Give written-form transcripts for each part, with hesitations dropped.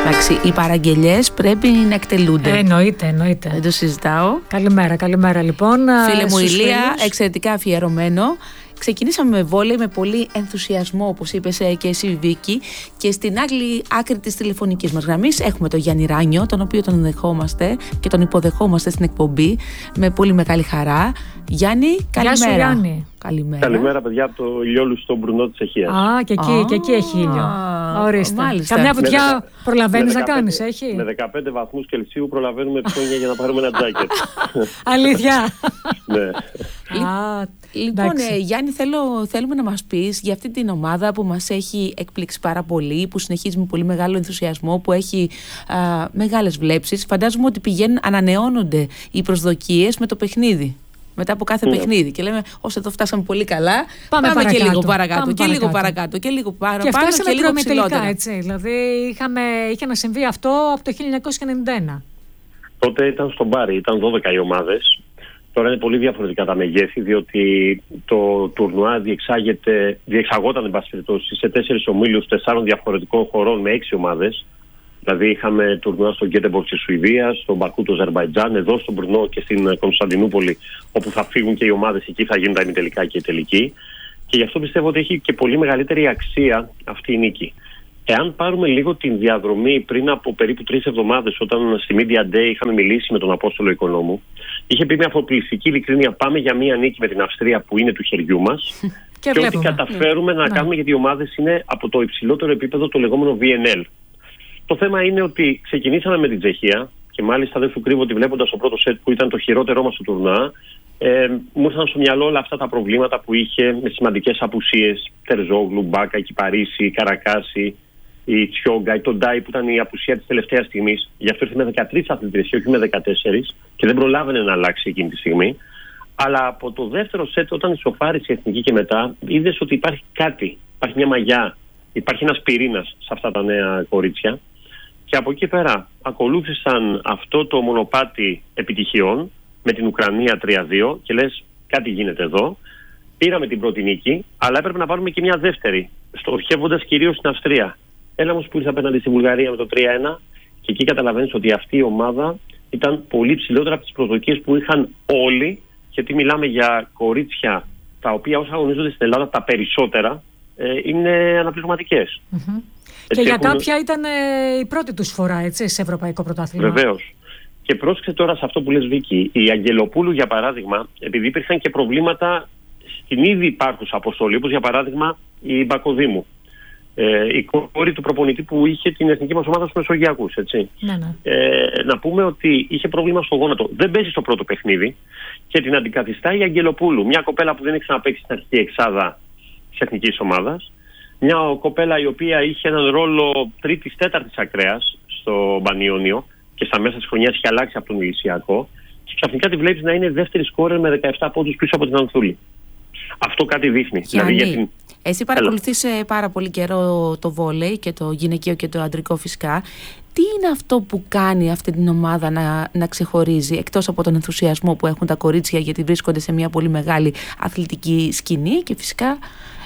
Εντάξει, οι παραγγελιές πρέπει να εκτελούνται. Εννοείται. Δεν το συζητάω. Καλημέρα λοιπόν. Φίλε μου Ηλία, εξαιρετικά αφιερωμένο. Ξεκινήσαμε με βόλεϊ με πολύ ενθουσιασμό, όπως είπες και εσύ Βίκη, και στην άλλη άκρη της τηλεφωνικής μας γραμμής έχουμε τον Γιάννη Ράνιο, τον οποίο τον δεχόμαστε και τον υποδεχόμαστε στην εκπομπή με πολύ μεγάλη χαρά. Γιάννη, καλημέρα. Γεια σου, Γιάννη. Καλημέρα, παιδιά, από το ηλιόλουστο Μπρουνό της Αιχίας. Και εκεί έχει ήλιο. Ορίστε. Μάλιστα. Καμιά βουτιά προλαβαίνεις να κάνεις, έχει? Με 15 βαθμούς Κελσίου προλαβαίνουμε ψώνια για να πάρουμε ένα τζάκετ. Αλήθεια? Ναι. Λοιπόν, Γιάννη, θέλουμε να μας πεις για αυτή την ομάδα που μας έχει εκπλήξει πάρα πολύ, που συνεχίζει με πολύ μεγάλο ενθουσιασμό, που έχει μεγάλες βλέψεις. Φαντάζομαι ότι ανανεώνονται οι προσδοκίες με το παιχνίδι. Μετά από κάθε παιχνίδι. Και λέμε, όσο εδώ φτάσαμε πολύ καλά, πάμε και λίγο παρακάτω. Και λίγο παρακάτω. Και λίγο παραπάνω. Και φτάσαμε και λίγο ψηλότερα. Έτσι. Δηλαδή, είχε να συμβεί αυτό από το 1991. Τότε ήταν στο Μπάρι, ήταν 12 οι ομάδες. Τώρα είναι πολύ διαφορετικά τα μεγέθη, διότι το τουρνουά διεξαγόταν εν πάση περιπτώσει σε 4 ομίλους 4 διαφορετικών χωρών με 6 ομάδες. Δηλαδή είχαμε τουρνουά στο Γκέτεμποργκ της Σουηδίας, στο Μπακού του Αζερμπαϊτζάν, εδώ στο Μπρουνό και στην Κωνσταντινούπολη, όπου θα φύγουν και οι ομάδες εκεί, θα γίνουν τα ημιτελικά και η τελική. Και γι' αυτό πιστεύω ότι έχει και πολύ μεγαλύτερη αξία αυτή η νίκη. Εάν πάρουμε λίγο την διαδρομή πριν από περίπου 3 εβδομάδες, όταν στη Media Day είχαμε μιλήσει με τον Απόστολο Οικονόμου, είχε πει με αφοπλιστική ειλικρίνεια: πάμε για μία νίκη με την Αυστρία που είναι του χεριού μας. και ό,τι καταφέρουμε να κάνουμε, γιατί οι ομάδες είναι από το υψηλότερο επίπεδο, το λεγόμενο VNL. Το θέμα είναι ότι ξεκινήσαμε με την Τσεχία και μάλιστα δεν σου κρύβω ότι βλέποντας το πρώτο σετ που ήταν το χειρότερό μας στο τουρνουά, μου ήρθαν στο μυαλό όλα αυτά τα προβλήματα που είχε με σημαντικές απουσίες. Τερζόγλου, Μπάκα, Κυπαρίσι, Καρακάση, η Τσιόγκα, η Τοντάι, που ήταν η απουσία της τελευταίας στιγμής. Γι' αυτό ήρθε με 13 αθλητές και όχι με 14 και δεν προλάβαινε να αλλάξει εκείνη τη στιγμή. Αλλά από το δεύτερο σετ, όταν ισοφάρισε η εθνική και μετά, είδες ότι υπάρχει κάτι, υπάρχει μια μαγιά, υπάρχει ένας πυρήνας σε αυτά τα νέα κορίτσια. Και από εκεί πέρα ακολούθησαν αυτό το μονοπάτι επιτυχιών με την Ουκρανία 3-2 και λες κάτι γίνεται εδώ. Πήραμε την πρώτη νίκη, αλλά έπρεπε να πάρουμε και μια δεύτερη, στοχεύοντας κυρίως στην Αυστρία. Ένα όμως που ήρθε απέναντι στη Βουλγαρία με το 3-1 και εκεί καταλαβαίνεις ότι αυτή η ομάδα ήταν πολύ ψηλότερα από τις προσδοκίες που είχαν όλοι, γιατί μιλάμε για κορίτσια τα οποία όσα αγωνίζονται στην Ελλάδα τα περισσότερα είναι αναπληρωματικές. Και για κάποια ήταν η πρώτη τους φορά, έτσι, σε ευρωπαϊκό πρωτάθλημα. Βεβαίως. Και πρόσεξε τώρα σε αυτό που λες, Βίκη. Η Αγγελοπούλου, για παράδειγμα, επειδή υπήρχαν και προβλήματα στην ήδη υπάρχουσα αποστολή, όπως για παράδειγμα η Μπακοδήμου, η κόρη του προπονητή που είχε την εθνική μας ομάδα στους Μεσογειακούς, έτσι. Ναι. Να πούμε ότι είχε πρόβλημα στο γόνατο. Δεν παίζει στο πρώτο παιχνίδι και την αντικαθιστά η Αγγελοπούλου, μια κοπέλα που δεν έχει ξαναπαίξει στην αρχική εξάδα της εθνικής ομάδας. Μια κοπέλα η οποία είχε έναν ρόλο 3ης-4ης ακραίας στο Μπανιόνιο και στα μέσα της χρονιάς είχε αλλάξει από τον Ηλυσιακό. Και ξαφνικά τη βλέπεις να είναι δεύτερη σκόρερ με 17 πόντους πίσω από την Ανθούλη. Αυτό κάτι δείχνει. Δηλαδή, εσύ παρακολουθείς πάρα πολύ καιρό το βόλεϊ και το γυναικείο και το αντρικό φυσικά. Τι είναι αυτό που κάνει αυτή την ομάδα να ξεχωρίζει, εκτός από τον ενθουσιασμό που έχουν τα κορίτσια γιατί βρίσκονται σε μια πολύ μεγάλη αθλητική σκηνή και φυσικά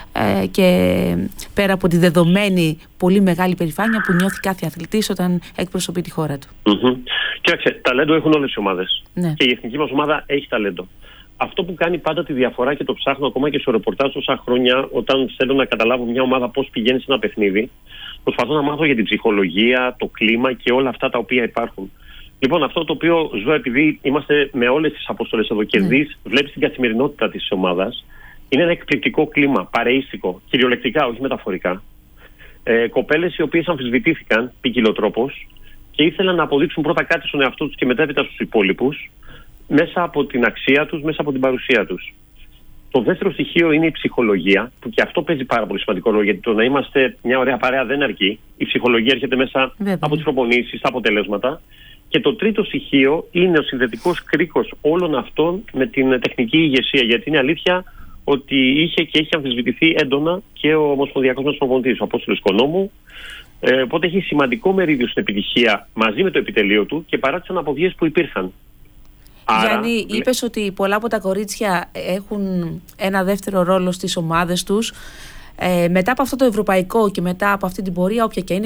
και πέρα από τη δεδομένη πολύ μεγάλη περηφάνεια που νιώθει κάθε αθλητής όταν εκπροσωπεί τη χώρα του. Κοίταξε, ταλέντο έχουν όλες οι ομάδες. Ναι. Και η εθνική μας ομάδα έχει ταλέντο. Αυτό που κάνει πάντα τη διαφορά και το ψάχνω ακόμα και στο ρεπορτάζ τόσα χρόνια, όταν θέλω να καταλάβω μια ομάδα πώς πηγαίνει σε ένα παιχνίδι, προσπαθώ να μάθω για την ψυχολογία, το κλίμα και όλα αυτά τα οποία υπάρχουν. Λοιπόν, αυτό το οποίο ζω, επειδή είμαστε με όλες τις αποστολές εδώ και βλέπεις την καθημερινότητα της ομάδας, είναι ένα εκπληκτικό κλίμα, παρεΐστικο, κυριολεκτικά, όχι μεταφορικά. Κοπέλες οι οποίες αμφισβητήθηκαν ποικιλοτρόπως και ήθελαν να αποδείξουν πρώτα κάτι στον εαυτό τους και μετέπειτα στους υπόλοιπους, μέσα από την αξία τους, μέσα από την παρουσία τους. Το δεύτερο στοιχείο είναι η ψυχολογία, που και αυτό παίζει πάρα πολύ σημαντικό ρόλο, γιατί το να είμαστε μια ωραία παρέα δεν αρκεί. Η ψυχολογία έρχεται μέσα από τις προπονήσεις, τα αποτελέσματα. Και το τρίτο στοιχείο είναι ο συνδετικός κρίκος όλων αυτών με την τεχνική ηγεσία, γιατί είναι αλήθεια ότι είχε και έχει αμφισβητηθεί έντονα και ο ομοσπονδιακός μας προπονητής, ο Απόστολος Οικονόμου. Οπότε έχει σημαντικό μερίδιο στην επιτυχία μαζί με το επιτελείο του και παρά τις αναποδιές που υπήρχαν. Γιάννη, είπες ότι πολλά από τα κορίτσια έχουν ένα δεύτερο ρόλο στις ομάδες τους. Μετά από αυτό το ευρωπαϊκό και μετά από αυτή την πορεία,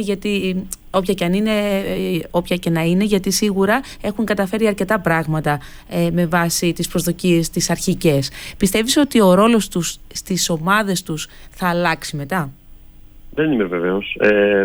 όποια και να είναι, γιατί σίγουρα έχουν καταφέρει αρκετά πράγματα με βάση τις προσδοκίες τις αρχικές. Πιστεύεις ότι ο ρόλος τους στις ομάδες τους θα αλλάξει μετά? Δεν είμαι βεβαίως.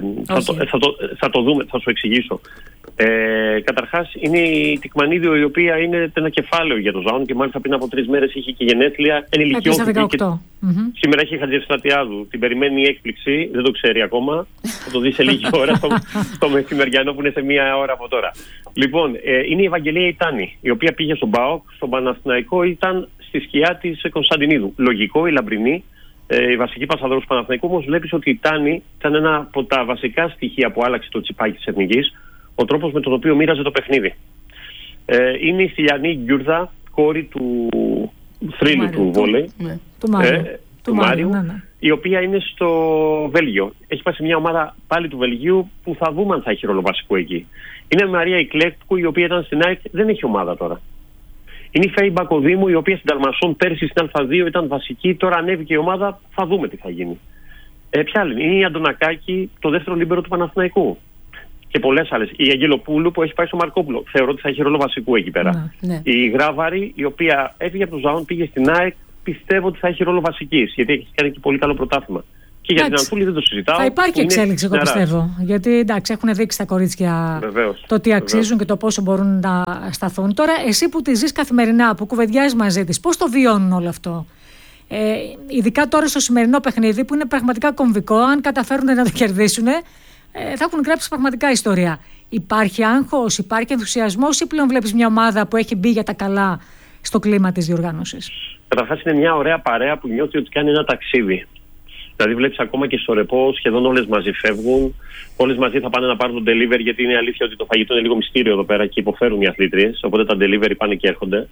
Θα το δούμε, θα σου εξηγήσω. Καταρχάς, είναι η Τικμανίδιο, η οποία είναι ένα κεφάλαιο για το ΖΑΟΝ και μάλιστα πριν από 3 μέρες είχε και γενέθλια. Ενηλικιώθηκε. Σήμερα έχει Χατζηστρατιάδου. Την περιμένει η έκπληξη, δεν το ξέρει ακόμα. Θα το δει σε λίγη ώρα στο μεσημεριανό που είναι σε 1 ώρα από τώρα. Λοιπόν, είναι η Ευαγγελία Ιτάνη, η οποία πήγε στον ΠΑΟΚ, στον Παναθηναϊκό, ήταν στη σκιά της Κωνσταντινίδου. Λογικό, η Λαμπρινή. Η βασική πασαδρός του Παναθηναϊκού, όμως βλέπεις ότι η Τάνη ήταν ένα από τα βασικά στοιχεία που άλλαξε το τσιπάκι της Εθνικής, ο τρόπος με τον οποίο μοίραζε το παιχνίδι. Είναι η Στυλιανή Γκιούρδα, κόρη του θρύλου του βόλεϊ, του Μάριου, η οποία είναι στο Βέλγιο. Έχει πάει σε μια ομάδα πάλι του Βελγίου που θα δούμε αν θα έχει ρόλο βασικό εκεί. Είναι η Μαρία Ικλέκτκου, η οποία ήταν στην ΑΕΚ, δεν έχει ομάδα τώρα. Είναι η Φέη Μπακοδήμου, η οποία στην Ταλμασσόν πέρσι στην Α2 ήταν βασική, τώρα ανέβηκε η ομάδα, θα δούμε τι θα γίνει. Ποια άλλη? Είναι η Αντωνακάκη, το δεύτερο λίμπερο του Παναθηναϊκού. Και πολλές άλλες. Η Αγγελοπούλου που έχει πάει στο Μαρκόπουλο. Θεωρώ ότι θα έχει ρόλο βασικού εκεί πέρα. Ναι. Η Γράβαρη, η οποία έφυγε από το ΖΑΟΝ, πήγε στην ΑΕΚ, πιστεύω ότι θα έχει ρόλο βασικής, γιατί έχει κάνει και πολύ καλό πρωτάθλημα. Και για την Ανθούλη δεν το συζητάω. Θα υπάρχει εξέλιξη, εγώ πιστεύω. Γιατί εντάξει, έχουν δείξει τα κορίτσια το τι αξίζουν και το πόσο μπορούν να σταθούν. Τώρα, εσύ που τη ζεις καθημερινά, που κουβεντιάζεις μαζί της, πώς το βιώνουν όλο αυτό? Ειδικά τώρα στο σημερινό παιχνίδι, που είναι πραγματικά κομβικό, αν καταφέρουν να το κερδίσουν, θα έχουν γράψει πραγματικά ιστορία. Υπάρχει άγχος, υπάρχει ενθουσιασμός, ή πλέον βλέπεις μια ομάδα που έχει μπει για τα καλά στο κλίμα της διοργάνωσης? Καταρχάς, είναι μια ωραία παρέα που νιώθει ότι κάνει ένα ταξίδι. Δηλαδή, βλέπεις ακόμα και στο ρεπό, σχεδόν όλες μαζί φεύγουν. Όλες μαζί θα πάνε να πάρουν το delivery, γιατί είναι αλήθεια ότι το φαγητό είναι λίγο μυστήριο εδώ πέρα και υποφέρουν οι αθλήτριες. Οπότε τα delivery πάνε και έρχονται.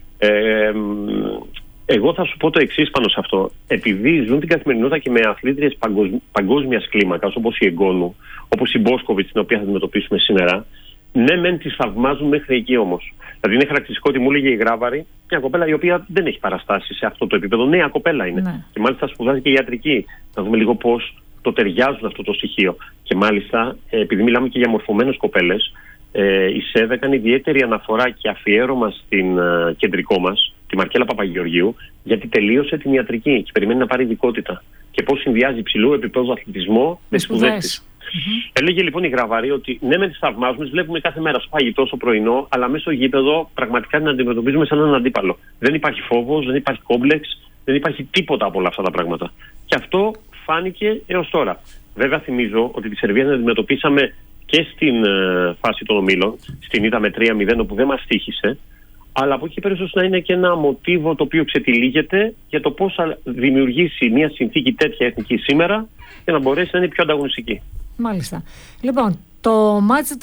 Εγώ θα σου πω το εξής πάνω σε αυτό. Επειδή ζουν την καθημερινότητα και με αθλήτριες παγκόσμιας κλίμακας, όπως η Εγκόνου, όπως η Μπόσκοβιτς, την οποία θα αντιμετωπίσουμε σήμερα, ναι, μεν τις θαυμάζουν μέχρι εκεί όμως. Δηλαδή, είναι χαρακτηριστικό ότι μου έλεγε η Γράβαρη, μια κοπέλα η οποία δεν έχει παραστάσει σε αυτό το επίπεδο. Νέα κοπέλα είναι. Ναι. Και μάλιστα σπουδάζει και ιατρική. Να δούμε λίγο πώς το ταιριάζουν αυτό το στοιχείο. Και μάλιστα, επειδή μιλάμε και για μορφωμένες κοπέλες, η ΣΕΒ έκανε ιδιαίτερη αναφορά και αφιέρωμα στην κεντρικό μας, τη Μαρκέλα Παπαγεωργίου, γιατί τελείωσε την ιατρική και περιμένει να πάρει ειδικότητα. Και πώς συνδυάζει υψηλού επίπεδου αθλητισμό με σπουδές της. Έλεγε λοιπόν η Γραβαρή ότι ναι, με τις θαυμάζουμε, τις βλέπουμε κάθε μέρα στο φαγητό, στο πρωινό, αλλά μέσα στο γήπεδο πραγματικά την αντιμετωπίζουμε σαν έναν αντίπαλο. Δεν υπάρχει φόβος, δεν υπάρχει κόμπλεξ, δεν υπάρχει τίποτα από όλα αυτά τα πράγματα. Και αυτό φάνηκε έως τώρα. Βέβαια, θυμίζω ότι τη Σερβία την αντιμετωπίσαμε και στην φάση των ομίλων, στην ήττα με 3-0, όπου δεν μας τύχησε. Αλλά από εκεί πέρα ίσως να είναι και ένα μοτίβο το οποίο ξετυλίγεται για το πώς θα δημιουργήσει μια συνθήκη τέτοια εθνική σήμερα για να μπορέσει να είναι πιο ανταγωνιστική. Μάλιστα. Λοιπόν, το μάτς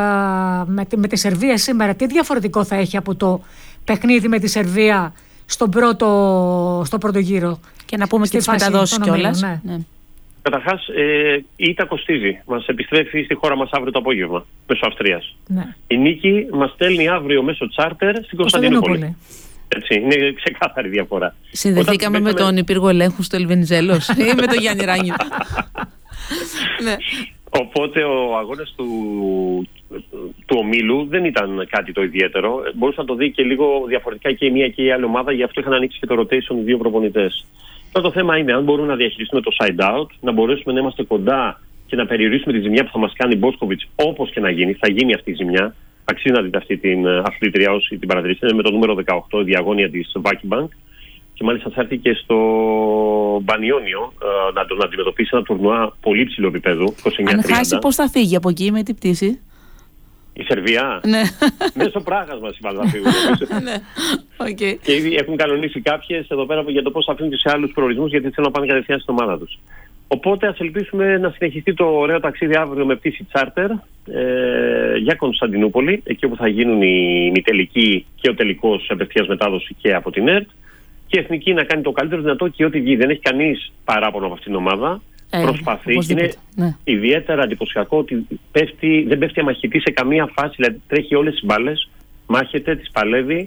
με τη Σερβία σήμερα, τι διαφορετικό θα έχει από το παιχνίδι με τη Σερβία στο πρώτο γύρο? Και να πούμε και τις μεταδόσεις κιόλας. Ναι. Καταρχάς, η ήττα κοστίζει. Μας επιστρέφει στη χώρα μας αύριο το απόγευμα, μέσω Αυστρίας. Ναι. Η νίκη μας στέλνει αύριο μέσω τσάρτερ στην Κωνσταντινούπολη. Έτσι, είναι ξεκάθαρη διαφορά. Συνδεθήκαμε με τον υπήργο ελέγχου στο Ελβενιζέλος ή με τον Γιάννη Ράνιο? Ναι. Οπότε ο αγώνας του ομίλου δεν ήταν κάτι το ιδιαίτερο. Μπορούσε να το δει και λίγο διαφορετικά και η μία και η άλλη ομάδα, γι' αυτό είχαν ανοίξει και το rotation οι δύο προπονητές. Τώρα το θέμα είναι αν μπορούμε να διαχειριστούμε το side out, να μπορέσουμε να είμαστε κοντά και να περιορίσουμε τη ζημιά που θα μας κάνει η Μπόσκοβιτς, όπως και να γίνει. Θα γίνει αυτή η ζημιά. Αξίζει να δείτε αυτή την αθλήτρια όσοι την παρατηρήσετε. Είναι με το νούμερο 18, η διαγώνια της Βάκιμπανκ. Και μάλιστα θα έρθει και στο Μπανιόνιο να τον αντιμετωπίσει ένα τουρνουά πολύ ψηλό επίπεδου. Αν χάσει, πώς θα φύγει από εκεί, με τι πτήση? Η Σερβία. Ναι. Μέσω Πράγας μας είπαν να φύγουν. Ναι. Okay. Και ήδη έχουν κανονίσει κάποιες εδώ πέρα για το πώς θα αφήνουν και σε άλλους προορισμούς, γιατί θέλουν να πάνε κατευθείαν στην ομάδα τους. Οπότε ας ελπίσουμε να συνεχιστεί το ωραίο ταξίδι αύριο με πτήση τσάρτερ για Κωνσταντινούπολη, εκεί όπου θα γίνουν η ημιτελική και ο τελικός απευθείας μετάδοση και από την ΕΡΤ. Και η εθνική να κάνει το καλύτερο δυνατό και ό,τι βγει. Δεν έχει κανείς παράπονο από αυτήν την ομάδα. Προσπαθεί. Είναι ιδιαίτερα εντυπωσιακό ότι δεν πέφτει αμαχητή σε καμία φάση. Δηλαδή τρέχει όλες τις μπάλες, μάχεται, τις παλεύει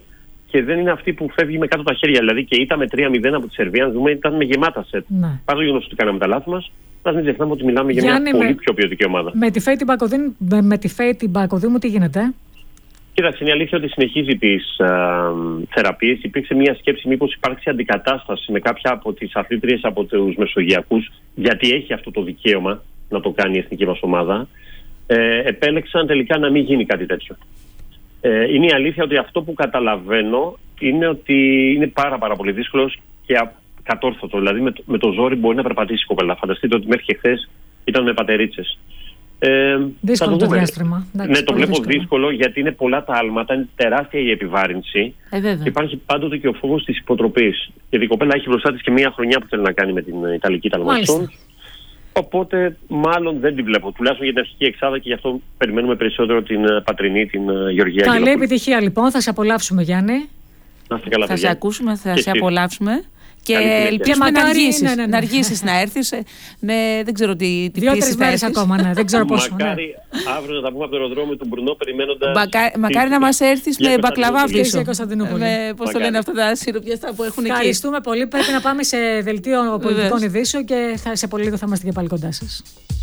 και δεν είναι αυτή που φεύγει με κάτω τα χέρια. Δηλαδή και ήταν με 3-0 από τη Σερβία, αν δούμε, ήταν με γεμάτα σετ. Ναι. Παρά το γεγονός ότι κάναμε τα λάθη μας, ας μην ξεχνάμε ότι μιλάμε για μια πολύ πιο ποιοτική ομάδα. Με τη ΦΕΗ την Μπακοδήμου τι γίνεται? Κοίταξε, είναι αλήθεια ότι συνεχίζει τις θεραπείες. Υπήρξε μια σκέψη μήπως υπάρξει αντικατάσταση με κάποια από τις αθλήτριες από τους Μεσογειακούς, γιατί έχει αυτό το δικαίωμα να το κάνει η εθνική μας ομάδα. Επέλεξαν τελικά να μην γίνει κάτι τέτοιο. Είναι η αλήθεια ότι αυτό που καταλαβαίνω είναι ότι είναι πάρα πολύ δύσκολος και κατόρθωτο. Δηλαδή με το ζόρι μπορεί να περπατήσει η κοπέλα. Φανταστείτε ότι μέχρι και χθες ήταν με πατερίτσες. Δύσκολο το διάστημα. Ναι, το βλέπω δύσκολο γιατί είναι πολλά τα άλματα, είναι τεράστια η επιβάρυνση. Υπάρχει πάντοτε και ο φόβος της υποτροπής. Γιατί η κοπέλα έχει μπροστά της και μια χρονιά που θέλει να κάνει με την Ιταλική Ταλμασσόν. Οπότε μάλλον δεν την βλέπω, τουλάχιστον για την αρχική εξάδα, και γι' αυτό περιμένουμε περισσότερο την πατρινή, την Γεωργία. Καλή επιτυχία λοιπόν, θα σε απολαύσουμε, Γιάννη. Να είστε καλά, θα σε ακούσουμε, θα σε απολαύσουμε. Και ελπίζουμε να αργήσεις να έρθεις με, δεν ξέρω τι πτήση θα μέρες ακόμα, ναι, δεν ξέρω πόσο. Μακάρι αύριο να τα πούμε από το αεροδρόμιο του Μπρουνό περιμένοντας. Μακάρι να μας έρθεις με μπακλαβά πίσω. Πώς το λένε αυτά τα σιροπιαστά που έχουν εκεί. Ευχαριστούμε πολύ. Πρέπει να πάμε σε δελτίο πολιτικών ειδήσεων και σε πολύ λίγο θα είμαστε και πάλι κοντά σας.